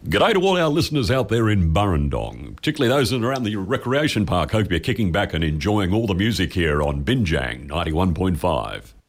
G'day to all our listeners out there in Burrendong, particularly those that are around the recreation park. Hope you're kicking back and enjoying all the music here on Binjang 91.5.